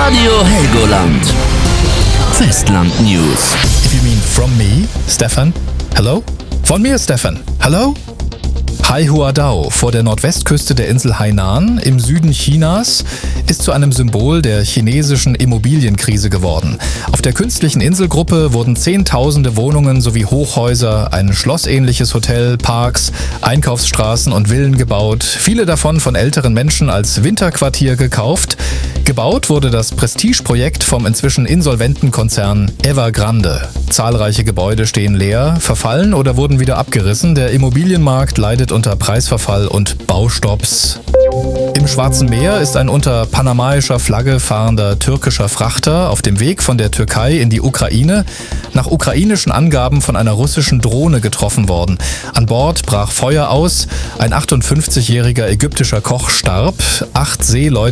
Radio Helgoland. Festland News. If you mean from me, Stefan? Hello? Von mir, Stefan. Hello? Haihuadao vor der Nordwestküste der Insel Hainan im Süden Chinas ist zu einem Symbol der chinesischen Immobilienkrise geworden. Auf der künstlichen Inselgruppe wurden Zehntausende Wohnungen sowie Hochhäuser, ein schlossähnliches Hotel, Parks, Einkaufsstraßen und Villen gebaut, viele davon von älteren Menschen als Winterquartier gekauft. Gebaut wurde das Prestigeprojekt vom inzwischen insolventen Konzern Evergrande. Zahlreiche Gebäude stehen leer, verfallen oder wurden wieder abgerissen. Der Immobilienmarkt leidet unter Preisverfall und Baustopps. Im Schwarzen Meer ist ein unter panamaischer Flagge fahrender türkischer Frachter auf dem Weg von der Türkei in die Ukraine nach ukrainischen Angaben von einer russischen Drohne getroffen worden. An Bord brach Feuer aus, ein 58-jähriger ägyptischer Koch starb, 8 Seeleute